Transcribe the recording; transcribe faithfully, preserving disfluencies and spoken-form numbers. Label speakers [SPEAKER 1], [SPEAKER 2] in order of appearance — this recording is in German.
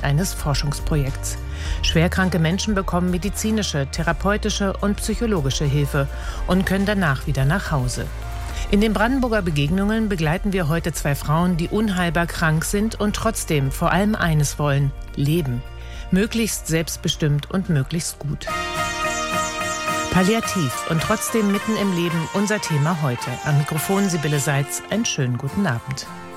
[SPEAKER 1] eines Forschungsprojekts. Schwerkranke Menschen bekommen medizinische, therapeutische und psychologische Hilfe und können danach wieder nach Hause. In den Brandenburger Begegnungen begleiten wir heute zwei Frauen, die unheilbar krank sind und trotzdem vor allem eines wollen: Leben. Möglichst selbstbestimmt und möglichst gut. Palliativ und trotzdem mitten im Leben, unser Thema heute. Am Mikrofon Sibylle Seitz, einen schönen guten Abend.